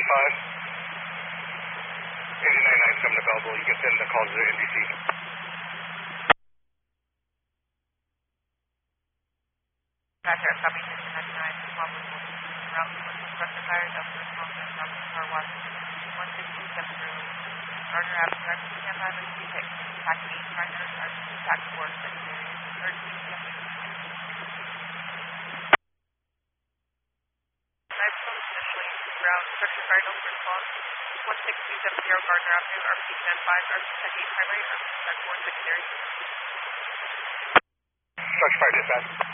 8997 available. You can send the call to the NDC. Gotcha. Copy 99. Route rectifier, Delta response, Route Star 16270. Gardner Avenue, Record Stand by with CPIC. Tax 8 Partners, Tax 4 Secretary. 13 ground structure Cardinals response 16270 Gardner Avenue, RP 105, RP 8 primary, RP 4 secondary. Structure fire dispatch.